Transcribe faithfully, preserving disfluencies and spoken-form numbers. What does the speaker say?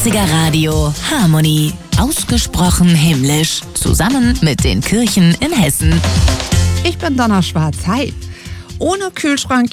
neunziger Radio Harmony. Ausgesprochen himmlisch. Zusammen mit den Kirchen in Hessen. Ich bin Donna Schwarz. Hi. Ohne Kühlschrank